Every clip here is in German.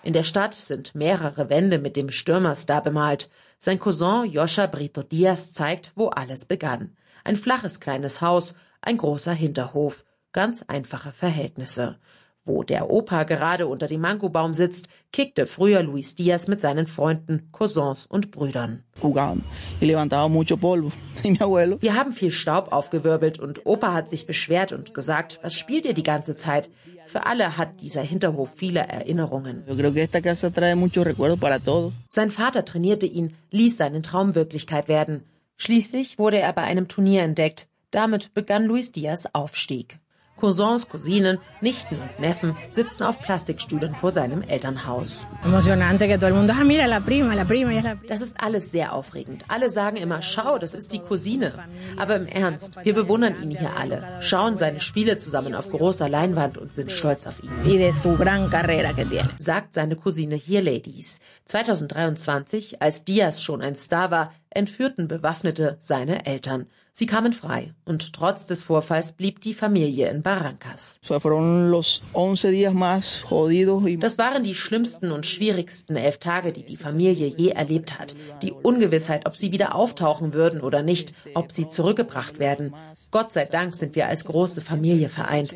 In der Stadt sind mehrere Wände mit dem Stürmerstar bemalt. Sein Cousin Joscha Brito Diaz zeigt, wo alles begann. Ein flaches kleines Haus, ein großer Hinterhof, ganz einfache Verhältnisse. Wo der Opa gerade unter dem Mangobaum sitzt, kickte früher Luis Diaz mit seinen Freunden, Cousins und Brüdern. Wir haben viel Staub aufgewirbelt und Opa hat sich beschwert und gesagt, was spielt ihr die ganze Zeit? Für alle hat dieser Hinterhof viele Erinnerungen. Sein Vater trainierte ihn, ließ seinen Traum Wirklichkeit werden. Schließlich wurde er bei einem Turnier entdeckt. Damit begann Luis Diaz' Aufstieg. Cousins, Cousinen, Nichten und Neffen sitzen auf Plastikstühlen vor seinem Elternhaus. Das ist alles sehr aufregend. Alle sagen immer, schau, das ist die Cousine. Aber im Ernst, wir bewundern ihn hier alle, schauen seine Spiele zusammen auf großer Leinwand und sind stolz auf ihn. Sagt seine Cousine hier Ladies. 2023, als Diaz schon ein Star war, entführten Bewaffnete seine Eltern. Sie kamen frei und trotz des Vorfalls blieb die Familie in Barrancas. Das waren die schlimmsten und schwierigsten 11 Tage, die die Familie je erlebt hat. Die Ungewissheit, ob sie wieder auftauchen würden oder nicht, ob sie zurückgebracht werden. Gott sei Dank sind wir als große Familie vereint,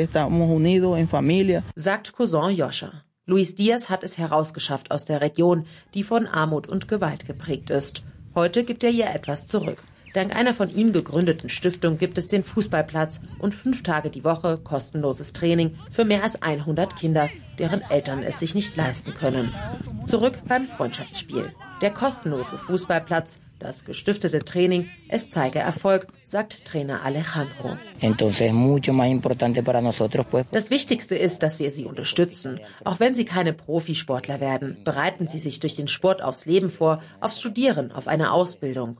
sagt Cousin Joscha. Luis Diaz hat es herausgeschafft aus der Region, die von Armut und Gewalt geprägt ist. Heute gibt er ihr etwas zurück. Dank einer von ihm gegründeten Stiftung gibt es den Fußballplatz und 5 Tage die Woche kostenloses Training für mehr als 100 Kinder, deren Eltern es sich nicht leisten können. Zurück beim Freundschaftsspiel. Der kostenlose Fußballplatz, das gestiftete Training, es zeige Erfolg, sagt Trainer Alejandro. Das Wichtigste ist, dass wir sie unterstützen. Auch wenn sie keine Profisportler werden, bereiten sie sich durch den Sport aufs Leben vor, aufs Studieren, auf eine Ausbildung.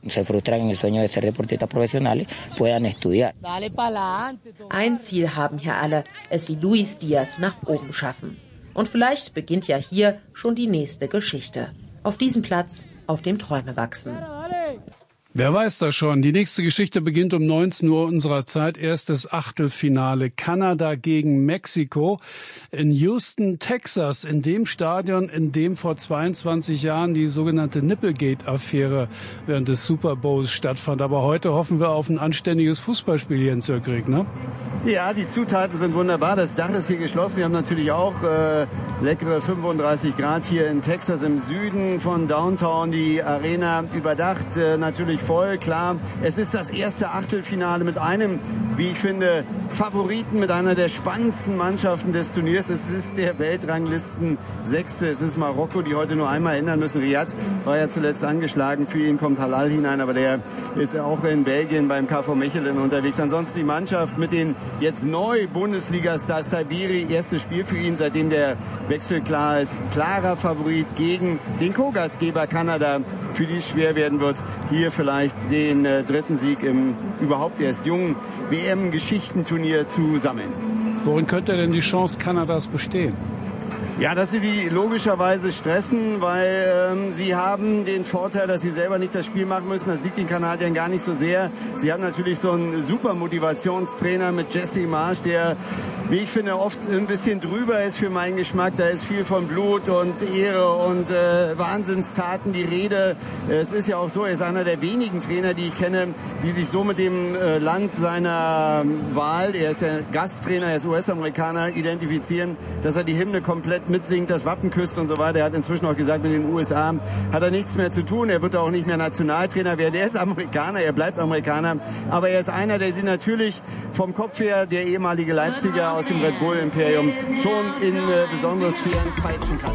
Ein Ziel haben hier alle, es wie Luis Diaz nach oben schaffen. Und vielleicht beginnt ja hier schon die nächste Geschichte. Auf diesem Platz, auf dem Träume wachsen. Wer weiß das schon. Die nächste Geschichte beginnt um 19 Uhr unserer Zeit. Erstes Achtelfinale Kanada gegen Mexiko in Houston, Texas. In dem Stadion, in dem vor 22 Jahren die sogenannte Nipplegate-Affäre während des Super Bowls stattfand. Aber heute hoffen wir auf ein anständiges Fußballspiel hier in Zürich, ne? Ja, die Zutaten sind wunderbar. Das Dach ist hier geschlossen. Wir haben natürlich auch leckere 35 Grad hier in Texas im Süden von Downtown. Die Arena überdacht, natürlich voll, klar. Es ist das erste Achtelfinale mit einem, wie ich finde, Favoriten, mit einer der spannendsten Mannschaften des Turniers. Es ist der Weltranglisten Sechste. Es ist Marokko, die heute nur einmal ändern müssen. Riyad war ja zuletzt angeschlagen. Für ihn kommt Halal hinein, aber der ist ja auch in Belgien beim KV Mechelen unterwegs. Ansonsten die Mannschaft mit den jetzt neu Bundesliga-Stars Sabiri. Erstes Spiel für ihn, seitdem der Wechsel klar ist. Klarer Favorit gegen den Co-Gastgeber Kanada, für die es schwer werden wird, hier vielleicht den dritten Sieg im überhaupt erst jungen WM-Geschichtenturnier zu sammeln. Worin könnte denn die Chance Kanadas bestehen? Ja, dass sie die logischerweise stressen, weil sie haben den Vorteil, dass sie selber nicht das Spiel machen müssen. Das liegt den Kanadiern gar nicht so sehr. Sie haben natürlich so einen super Motivationstrainer mit Jesse Marsch, der, wie ich finde, oft ein bisschen drüber ist für meinen Geschmack. Da ist viel von Blut und Ehre und Wahnsinnstaten die Rede. Es ist ja auch so, er ist einer der wenigen Trainer, die ich kenne, die sich so mit dem Land seiner Wahl, er ist ja Gasttrainer, er ist US-Amerikaner, identifizieren, dass er die Hymne komplett mitsingt, das Wappen küsst und so weiter. Er hat inzwischen auch gesagt, mit den USA hat er nichts mehr zu tun. Er wird auch nicht mehr Nationaltrainer werden. Er ist Amerikaner, er bleibt Amerikaner. Aber er ist einer, der sie natürlich vom Kopf her, der ehemalige Leipziger aus dem Red Bull Imperium, schon in besondere Sphären peitschen kann.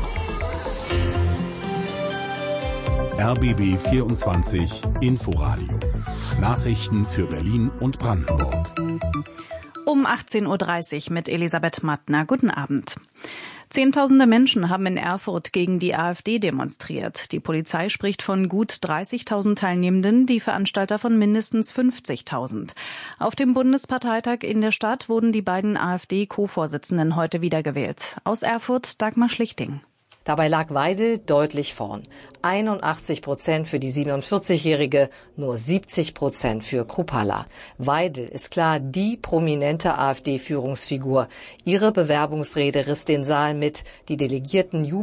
RBB 24 Inforadio. Nachrichten für Berlin und Brandenburg. Um 18.30 Uhr mit Elisabeth Mattner. Guten Abend. Zehntausende Menschen haben in Erfurt gegen die AfD demonstriert. Die Polizei spricht von gut 30.000 Teilnehmenden, die Veranstalter von mindestens 50.000. Auf dem Bundesparteitag in der Stadt wurden die beiden AfD-Co-Vorsitzenden heute wiedergewählt. Aus Erfurt Dagmar Schlichting. Dabei lag Weidel deutlich vorn. 81% für die 47-Jährige, nur 70% für Kruppalla. Weidel ist klar die prominente AfD-Führungsfigur. Ihre Bewerbungsrede riss den Saal mit. Die Delegierten